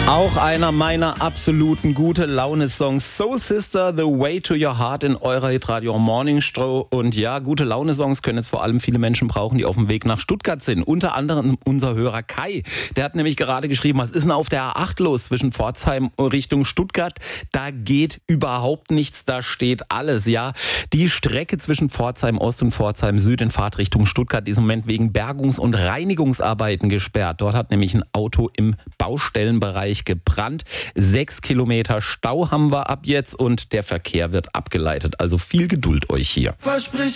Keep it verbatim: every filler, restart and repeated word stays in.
Auch einer meiner absoluten Gute-Laune-Songs, Soul Sister, The Way to Your Heart in eurer Hitradio Morning Show. Und ja, Gute-Laune-Songs können jetzt vor allem viele Menschen brauchen, die auf dem Weg nach Stuttgart sind. Unter anderem unser Hörer Kai. Der hat nämlich gerade geschrieben, was ist denn auf der A acht los zwischen Pforzheim Richtung Stuttgart? Da geht überhaupt nichts, da steht alles. Ja, die Strecke zwischen Pforzheim Ost und Pforzheim Süd in Fahrtrichtung Stuttgart ist im Moment wegen Bergungs- und Reinigungsarbeiten gesperrt. Dort hat nämlich ein Auto im Baustellenbereich gebrannt. Sechs Kilometer Stau haben wir ab jetzt und der Verkehr wird abgeleitet. Also viel Geduld euch hier. Versprich